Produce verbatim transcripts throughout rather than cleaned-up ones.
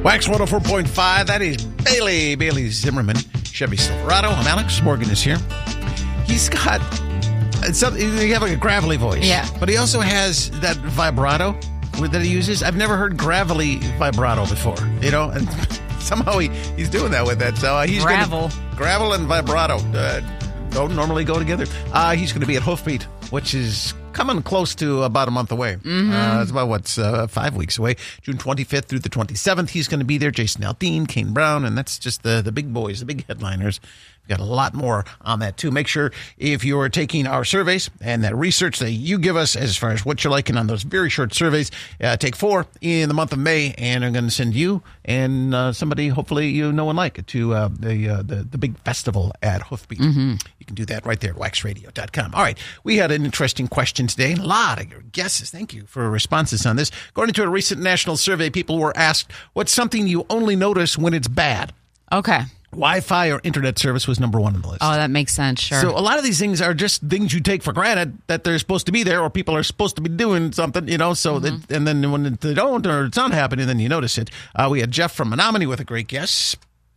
Wax one oh four point five, that is Bailey, Bailey Zimmerman, Chevy Silverado. I'm Alex, Morgan is here. He's got, something, you have like a gravelly voice. Yeah. But he also has that vibrato that he uses. I've never heard gravelly vibrato before, you know, and somehow he, he's doing that with that. So uh, he's Gravel. Gonna, gravel and vibrato uh, don't normally go together. Uh, he's going to be at Hoofbeat, which is coming close to about a month away. Mm-hmm. Uh, it's about, what's uh, five weeks away. June twenty-fifth through the twenty-seventh, he's going to be there. Jason Aldean, Kane Brown, and that's just the, the big boys, the big headliners. We've got a lot more on that, too. Make sure if you're taking our surveys and that research that you give us as far as what you're liking on those very short surveys, uh, take four in the month of May, and I'm going to send you and uh, somebody, hopefully you know and like, to uh, the, uh, the the big festival at Hoofbeat. Mm-hmm. You can do that right there at wax radio dot com. All right, we had an interesting question today. A lot of your guesses. Thank you for responses on this. According to a recent national survey, people were asked, what's something you only notice when it's bad? Okay. Wi-Fi or internet service was number one on the list. Oh, that makes sense. Sure. So a lot of these things are just things you take for granted that they're supposed to be there, or people are supposed to be doing something, you know. So mm-hmm. that, and then when they don't, or it's not happening, then you notice it. Uh, we had Jeff from Menominee with a great guess.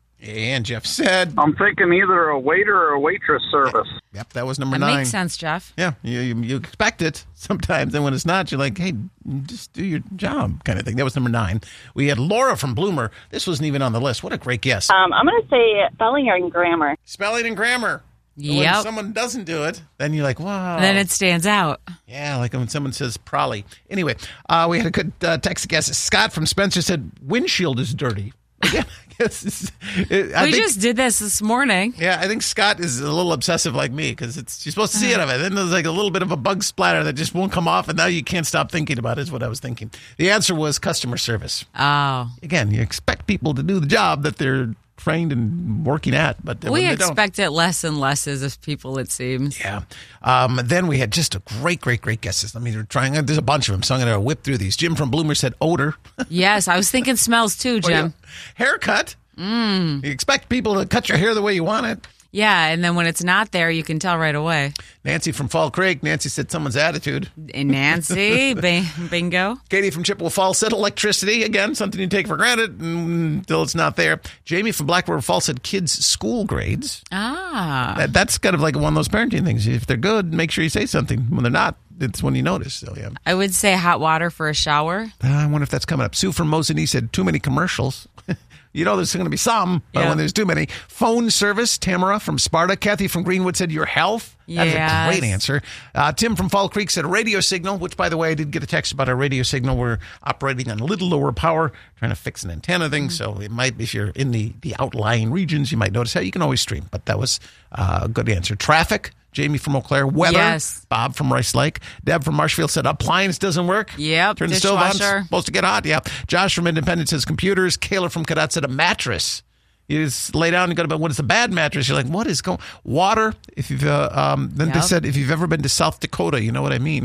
And Jeff said, I'm thinking either a waiter or a waitress service. Yep, yep that was number that nine. Makes sense, Jeff. Yeah, you, you you expect it sometimes, and when it's not, you're like, hey, just do your job kind of thing. That was number nine. We had Laura from Bloomer. This wasn't even on the list. What a great guess. Um, I'm going to say spelling and grammar. Spelling and grammar. Yep. When someone doesn't do it, then you're like, wow. Then it stands out. Yeah, like when someone says probably. Anyway, uh, we had a good uh, text guess. Scott from Spencer said windshield is dirty. Again, I guess it's, it, I we think, just did this this morning. Yeah, I think Scott is a little obsessive like me because it's you're supposed to see it of it. Then there's like a little bit of a bug splatter that just won't come off, and now you can't stop thinking about it, is what I was thinking. The answer was customer service. Oh. Again, you expect people to do the job that they're trained and working at, but we expect don't. it less and less as of people, it seems. Yeah. Um, then we had just a great, great, great guesses. I mean, we're trying. There's a bunch of them, so I'm going to whip through these. Jim from Bloomer said odor. Yes, I was thinking smells too, Jim. Oh, yeah. Haircut. Mm. You expect people to cut your hair the way you want it. Yeah, and then when it's not there, you can tell right away. Nancy from Fall Creek. Nancy said someone's attitude. And Nancy, b- bingo. Katie from Chippewa Falls said electricity. Again, something you take for granted until it's not there. Jamie from Black River Falls said kids' school grades. Ah. That, that's kind of like one of those parenting things. If they're good, make sure you say something. When they're not, it's when you notice. So, yeah. I would say hot water for a shower. Uh, I wonder if that's coming up. Sue from Mosinee said too many commercials. You know there's going to be some, but yeah. when there's too many. Phone service, Tamara from Sparta. Kathy from Greenwood said your health. That's yes. a great answer. Uh, Tim from Fall Creek said radio signal, which, by the way, I did get a text about our radio signal. We're operating on a little lower power, trying to fix an antenna thing. Mm-hmm. So it might, if you're in the, the outlying regions, you might notice how you can always stream. But that was uh, a good answer. Traffic. Jamie from Eau Claire. Weather. Yes. Bob from Rice Lake. Deb from Marshfield said appliance doesn't work. Yep. Turn the stove on. It's supposed to get hot. Yeah. Josh from Independence says computers. Kayla from Cadet said a mattress. You just lay down and go to bed. What is a bad mattress? You're like, what is going? Water. If you've uh, um, then yep. they said if you've ever been to South Dakota, you know what I mean.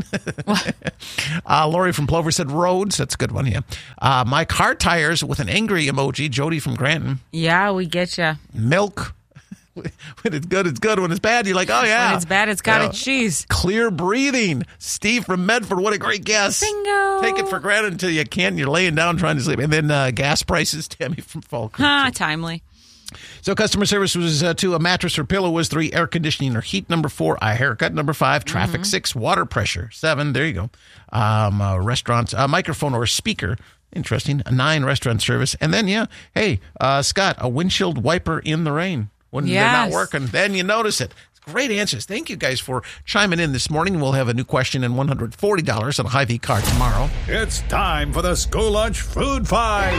uh, Lori from Plover said roads. That's a good one. Yeah. Uh, my car tires with an angry emoji. Jody from Granton. Yeah, we get you. Milk. When it's good, it's good. When it's bad, you're like, oh, yeah. When it's bad, it's got yeah. a cheese. Clear breathing. Steve from Medford. What a great guess. Bingo. Take it for granted until you can't. And you're laying down trying to sleep. And then uh, gas prices. Tammy from Fall Creek. Huh, timely. So customer service was uh, two. A mattress or pillow was three. Air conditioning or heat, number four. A haircut, number five. Traffic, mm-hmm. six. Water pressure, seven. There you go. Um, uh, restaurants, a microphone or speaker. Interesting. A nine. Restaurant service. And then, yeah, hey, uh, Scott, a windshield wiper in the rain. When yes. they're not working, then you notice it. Great answers. Thank you guys for chiming in this morning. We'll have a new question and one hundred forty dollars on a Hy-Vee car tomorrow. It's time for the school lunch food fight.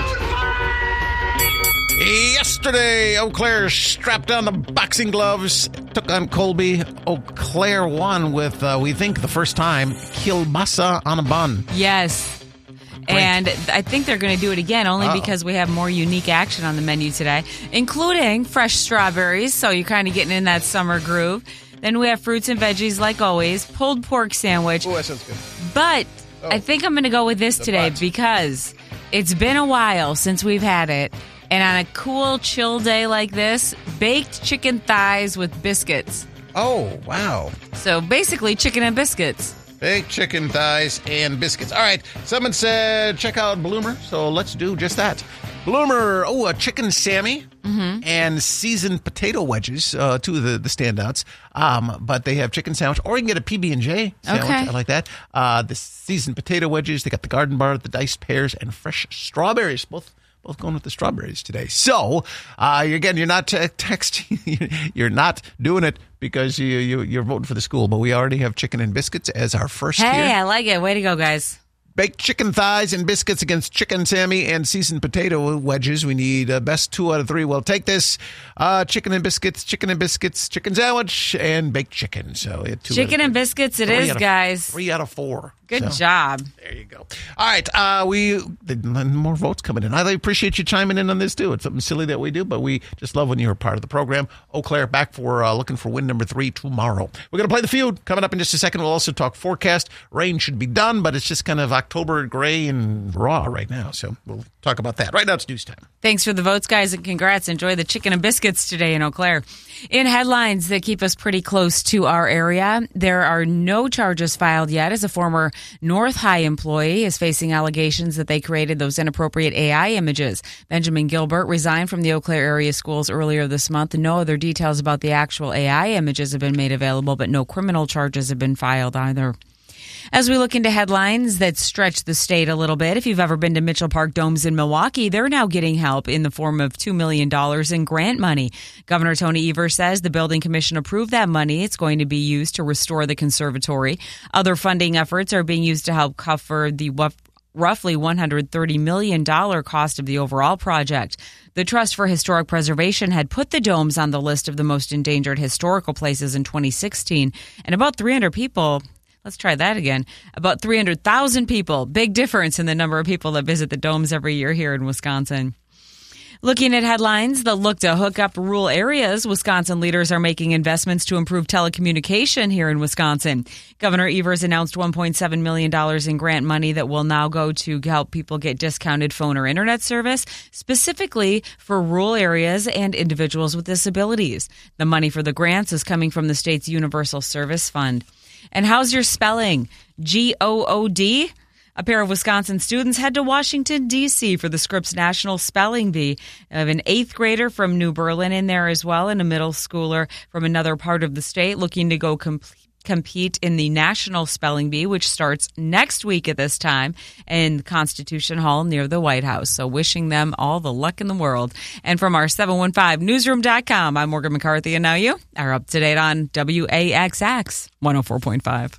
Yesterday, Eau Claire strapped on the boxing gloves, took on Colby. Eau Claire won with, uh, we think, the first time, kielbasa on a bun. Yes. Great. And I think they're going to do it again, only Uh-oh. because we have more unique action on the menu today, including fresh strawberries, so you're kind of getting in that summer groove. Then we have fruits and veggies, like always, pulled pork sandwich. Oh, that sounds good. But oh. I think I'm going to go with this the today butt. because it's been a while since we've had it. And on a cool, chill day like this, baked chicken thighs with biscuits. Oh, wow. So basically chicken and biscuits. Baked chicken thighs and biscuits. All right. Someone said check out Bloomer, so let's do just that. Bloomer, oh, a chicken Sammy Mm-hmm. and seasoned potato wedges, uh, two of the, the standouts. Um, but they have chicken sandwich, or you can get a P B and J sandwich. Okay. I like that. Uh, the seasoned potato wedges. They got the garden bar, the diced pears, and fresh strawberries. Both both going with the strawberries today. So, uh, again, you're not te- texting. You're not doing it because you, you, you're voting for the school. But we already have chicken and biscuits as our first Hey, tier. I like it. Way to go, guys. Baked chicken thighs and biscuits against chicken Sammy and seasoned potato wedges. We need uh, best two out of three. We'll take this. Uh, chicken and biscuits, chicken and biscuits, chicken sandwich, and baked chicken. So uh, two Chicken and biscuits it is, out of, guys. Three out of four. Good So, job. There you go. All right. Uh, we more votes coming in. I appreciate you chiming in on this, too. It's something silly that we do, but we just love when you're a part of the program. Eau Claire back for uh, looking for win number three tomorrow. We're going to play the feud coming up in just a second. We'll also talk forecast. Rain should be done, but it's just kind of October gray and raw right now. So we'll talk about that. Right now it's news time. Thanks for the votes, guys, and congrats. Enjoy the chicken and biscuits today in Eau Claire. In headlines that keep us pretty close to our area, there are no charges filed yet as a former North High employee is facing allegations that they created those inappropriate A I images. Benjamin Gilbert resigned from the Eau Claire area schools earlier this month. No other details about the actual A I images have been made available, but no criminal charges have been filed either. As we look into headlines that stretch the state a little bit, if you've ever been to Mitchell Park Domes in Milwaukee, they're now getting help in the form of two million dollars in grant money. Governor Tony Evers says the Building Commission approved that money. It's going to be used to restore the conservatory. Other funding efforts are being used to help cover the roughly one hundred thirty million dollars cost of the overall project. The Trust for Historic Preservation had put the domes on the list of the most endangered historical places in twenty sixteen, and about three hundred people... Let's try that again. About three hundred thousand people. Big difference in the number of people that visit the domes every year here in Wisconsin. Looking at headlines that look to hook up rural areas, Wisconsin leaders are making investments to improve telecommunication here in Wisconsin. Governor Evers announced one point seven million dollars in grant money that will now go to help people get discounted phone or internet service, specifically for rural areas and individuals with disabilities. The money for the grants is coming from the state's Universal Service Fund. And how's your spelling? G O O D? A pair of Wisconsin students head to Washington, D C for the Scripps National Spelling Bee. I have an eighth grader from New Berlin in there as well, and a middle schooler from another part of the state looking to go complete. compete in the National Spelling Bee, which starts next week at this time in Constitution Hall near the White House. So wishing them all the luck in the world. And from our seven one five newsroom dot com, I'm Morgan McCarthy, and now you are up to date on W A X X one oh four point five.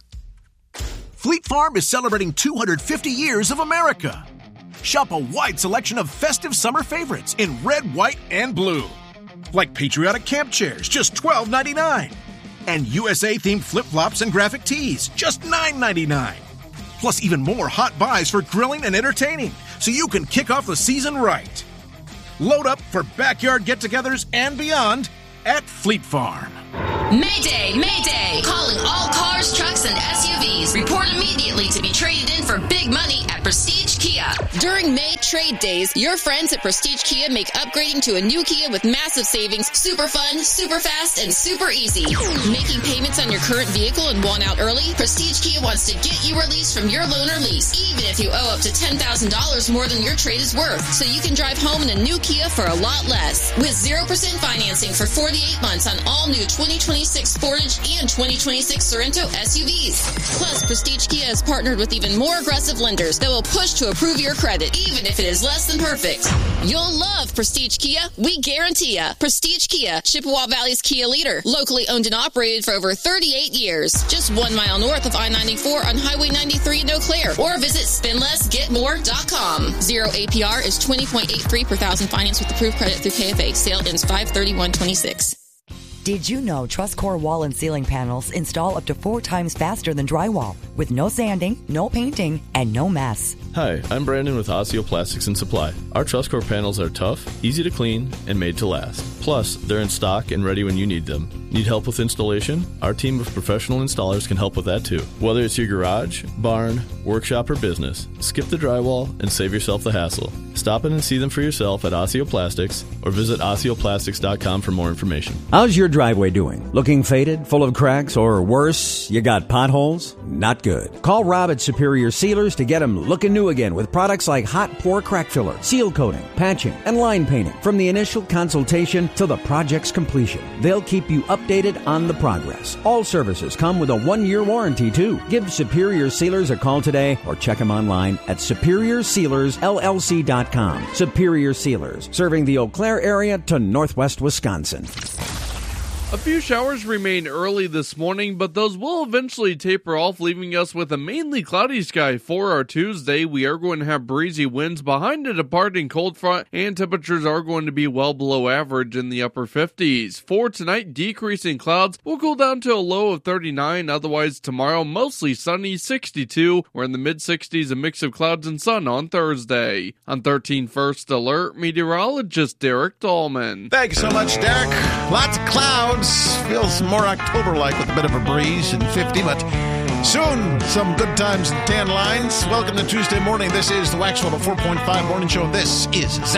Fleet Farm is celebrating two hundred fifty years of America. Shop a wide selection of festive summer favorites in red, white, and blue. Like patriotic camp chairs, just twelve ninety-nine. And U S A-themed flip-flops and graphic tees, just nine ninety-nine. Plus even more hot buys for grilling and entertaining, so you can kick off the season right. Load up for backyard get-togethers and beyond at Fleet Farm. Mayday, Mayday! Calling all cars, trucks, and S U Vs. Report immediately to be traded in for big money at Prestige Kia. During May trade days, your friends at Prestige Kia make upgrading to a new Kia with massive savings super fun, super fast, and super easy. Making payments on your current vehicle and want out early? Prestige Kia wants to get you released from your loan or lease, even if you owe up to ten thousand dollars more than your trade is worth, so you can drive home in a new Kia for a lot less. With zero percent financing for forty-eight months on all new twenty twenty-six Sportage and twenty twenty-six Sorento S U Vs. Plus, Prestige Kia has partnered with even more aggressive lenders that will push to approve your credit, even if it is less than perfect. You'll love Prestige Kia. We guarantee ya. Prestige Kia, Chippewa Valley's Kia leader. Locally owned and operated for over thirty-eight years. Just one mile north of I ninety-four on Highway ninety-three in Eau Claire. Or visit spend less get more dot com. Zero A P R is twenty point eight three per thousand finance with approved credit through K F A. Sale ends five thirty-one twenty-six. Did you know TrustCore wall and ceiling panels install up to four times faster than drywall with no sanding, no painting, and no mess? Hi, I'm Brandon with Osseo Plastics and Supply. Our TrustCore panels are tough, easy to clean, and made to last. Plus, they're in stock and ready when you need them. Need help with installation? Our team of professional installers can help with that too. Whether it's your garage, barn, workshop, or business, skip the drywall and save yourself the hassle. Stop Stop in and see them for yourself at Osteoplastics or visit osteoplastics dot com for more information. How's your driveway doing? Looking faded, full of cracks, or worse, you got potholes? Not good. Call Rob at Superior Sealers to get them looking new again with products like hot pour crack filler, seal coating, patching, and line painting. From the initial consultation to the project's completion, they'll keep you updated on the progress. All services come with a one-year warranty, too. Give Superior Sealers a call today or check them online at superior sealers l l c dot com. Superior Sealers, serving the Eau Claire area to northwest Wisconsin. A few showers remain early this morning, but those will eventually taper off, leaving us with a mainly cloudy sky for our Tuesday. We are going to have breezy winds behind a departing cold front, and temperatures are going to be well below average in the upper fifties. For tonight, decreasing clouds will cool down to a low of thirty-nine. Otherwise, tomorrow, mostly sunny, sixty-two. We're in the mid-sixties, a mix of clouds and sun on Thursday. On thirteen First Alert, meteorologist Derek Dahlman. Thank you so much, Derek. Lots of clouds. Feels more October-like with a bit of a breeze and fifty, but soon some good times and tan lines. Welcome to Tuesday morning. This is the Wax one oh four point five Morning Show. This is